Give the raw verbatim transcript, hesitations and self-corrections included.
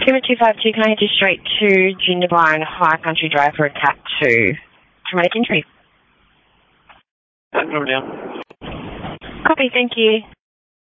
Puma two five two, can I head you straight to Junior Blind High Country Drive for a cat two? Traumatic injury. Number down. Copy, thank you.